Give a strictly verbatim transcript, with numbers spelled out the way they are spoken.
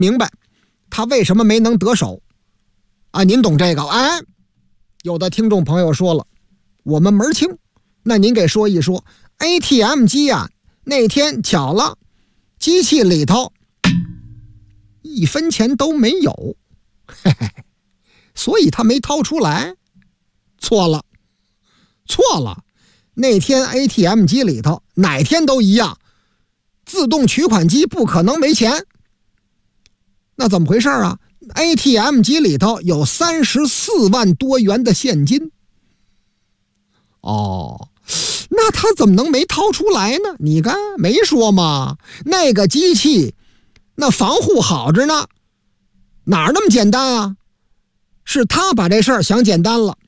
明白他为什么没能得手啊？您懂这个？哎，有的听众朋友说了，我们门清，那您给说一说 A T M 机啊，那天巧了，机器里头一分钱都没有，嘿嘿，所以他没掏出来。错了，错了，那天 A T M 机里头哪天都一样，自动取款机不可能没钱。那怎么回事啊？ A T M 机里头有三十四万多元的现金。哦，那他怎么能没掏出来呢？你看没说吗？那个机器那防护好着呢，哪儿那么简单啊？是他把这事儿想简单了。